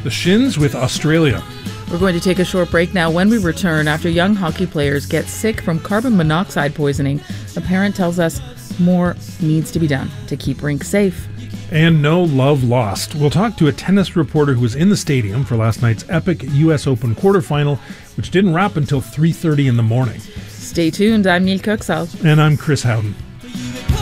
the Shins with Australia. We're going to take a short break now. When we return, after young hockey players get sick from carbon monoxide poisoning, a parent tells us more needs to be done to keep rinks safe. And no love lost. We'll talk to a tennis reporter who was in the stadium for last night's epic U.S. Open quarterfinal, which didn't wrap until 3:30 in the morning. Stay tuned. I'm Neil Cooksall. And I'm Chris Howden.